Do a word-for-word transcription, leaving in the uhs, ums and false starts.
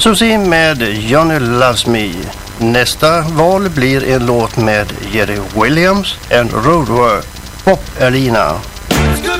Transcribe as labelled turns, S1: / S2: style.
S1: Susie med Johnny Loves Me. Nästa val blir en låt med Jerry Williams and Roadwork, Pop Arena.